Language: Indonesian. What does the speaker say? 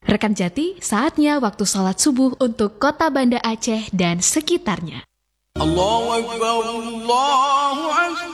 Rekan Jati, saatnya waktu sholat subuh untuk Kota Banda Aceh dan sekitarnya. Allahu Akbar, Allahu Akbar.